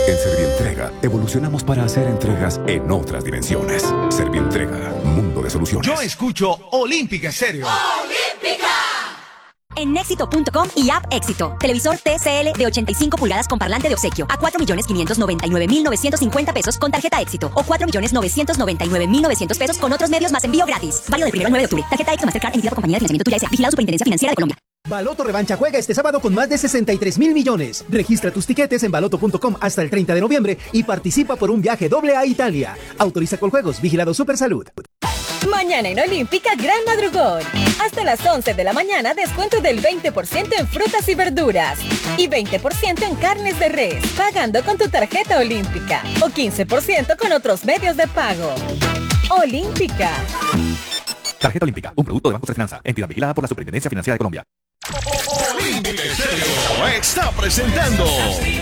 En Servientrega, evolucionamos para hacer entregas en otras dimensiones. Servientrega, mundo de soluciones. Yo escucho Olímpica Estéreo. ¡Olímpica! En Éxito.com y App Éxito. Televisor TCL de 85 pulgadas con parlante de obsequio a 4.599.950 pesos con tarjeta Éxito o 4.999.900 pesos con otros medios más envío gratis. Válido del 1 al 9 de octubre. Tarjeta Éxito Mastercard emitida por compañía de financiamiento Tuya S.A. Vigilado Superintendencia Financiera de Colombia. Baloto Revancha juega este sábado con más de 63.000 millones. Registra tus tiquetes en baloto.com hasta el 30 de noviembre y participa por un viaje doble a Italia. Autoriza Coljuegos, Vigilado Supersalud. Mañana en Olímpica, gran madrugón. Hasta las 11 de la mañana, descuento del 20% en frutas y verduras. Y 20% en carnes de res, pagando con tu tarjeta Olímpica. O 15% con otros medios de pago. Olímpica. Tarjeta Olímpica, un producto de Banco de Finanza, entidad vigilada por la Superintendencia Financiera de Colombia. Olímpica Estéreo está presentando